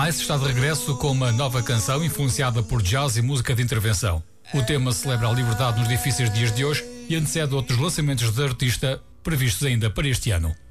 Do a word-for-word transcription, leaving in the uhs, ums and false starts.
Mais está de regresso com uma nova canção influenciada por jazz e música de intervenção. O tema celebra a liberdade nos difíceis dias de hoje e antecede outros lançamentos do artista previstos ainda para este ano.